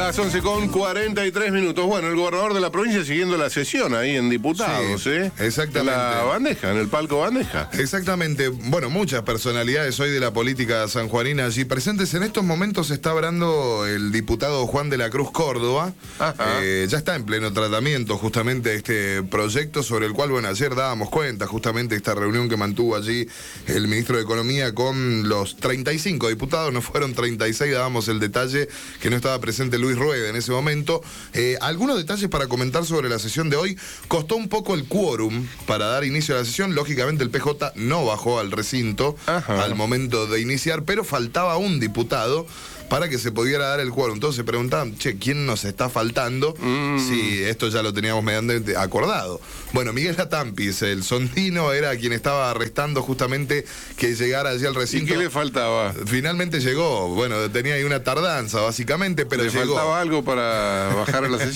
Las 11:43. Bueno, el gobernador de la provincia siguiendo la sesión ahí en diputados, Sí, exactamente. En la bandeja, en el palco bandeja. Exactamente. Bueno, muchas personalidades hoy de la política sanjuanina allí presentes. En estos momentos está hablando el diputado Juan de la Cruz Córdoba. Ya está en pleno tratamiento justamente este proyecto sobre el cual, bueno, ayer dábamos cuenta justamente esta reunión que mantuvo allí el ministro de Economía con los 35 diputados, no fueron 36, dábamos el detalle que no estaba presente Luis Rueda en ese momento. Algunos detalles para comentar sobre la sesión de hoy. Costó un poco el quórum para dar inicio a la sesión. Lógicamente el PJ no bajó al recinto al momento de iniciar, pero faltaba un diputado para que se pudiera dar el quórum. Entonces se preguntaban, ¿quién nos está faltando? Si esto ya lo teníamos medianamente acordado. Bueno, Miguel Atampis, el sondino, era quien estaba arrestando justamente que llegara allí al recinto. ¿Y qué le faltaba? Finalmente llegó. Bueno, tenía ahí una tardanza, básicamente, pero ¿Le llegó. faltaba algo para bajar a la sesión?